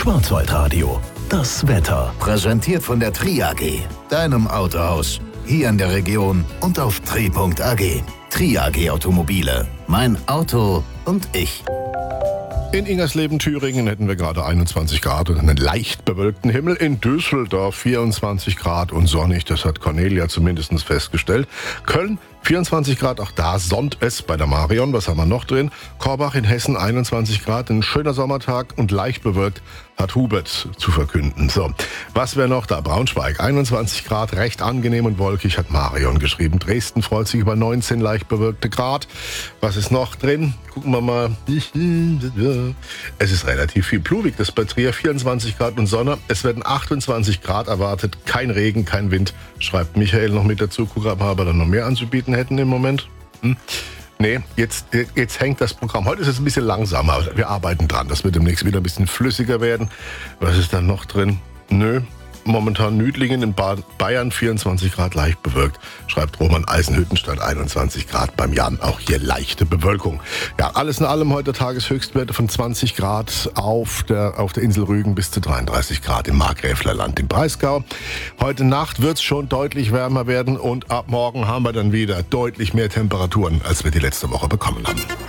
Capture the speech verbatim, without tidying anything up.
Schwarzwaldradio. Das Wetter. Präsentiert von der Tri A G, deinem Autohaus. Hier in der Region und auf tri punkt a g. Tri A G Automobile. Mein Auto und ich. In Ingersleben, Thüringen hätten wir gerade einundzwanzig Grad und einen leicht bewölkten Himmel. In Düsseldorf vierundzwanzig Grad und sonnig, das hat Cornelia zumindest festgestellt. Köln vierundzwanzig Grad, auch da sonnt es bei der Marion. Was haben wir noch drin? Korbach in Hessen einundzwanzig Grad, ein schöner Sommertag und leicht bewölkt, hat Hubert zu verkünden. So, was wäre noch da? Braunschweig einundzwanzig Grad, recht angenehm und wolkig, hat Marion geschrieben. Dresden freut sich über neunzehn leicht bewölkte Grad. Was ist noch drin? Gucken wir mal. Es ist relativ viel pluvig, das bei Trier vierundzwanzig Grad und Sonne. Es werden achtundzwanzig Grad erwartet, kein Regen, kein Wind, schreibt Michael noch mit dazu. Guck mal, ob wir da noch mehr anzubieten hätten im Moment. Hm? Nee, jetzt, jetzt hängt das Programm. Heute ist es ein bisschen langsamer. Wir arbeiten dran. Das wird demnächst wieder ein bisschen flüssiger werden. Was ist da noch drin? Nö. Momentan Nüdlingen in Bayern vierundzwanzig Grad leicht bewölkt, schreibt Roman Eisenhüttenstadt einundzwanzig Grad beim Jan. Auch hier leichte Bewölkung. Ja, alles in allem heute Tageshöchstwerte von zwanzig Grad auf der, auf der Insel Rügen bis zu dreiunddreißig Grad im Markgräflerland im Breisgau. Heute Nacht wird es schon deutlich wärmer werden und ab morgen haben wir dann wieder deutlich mehr Temperaturen, als wir die letzte Woche bekommen haben.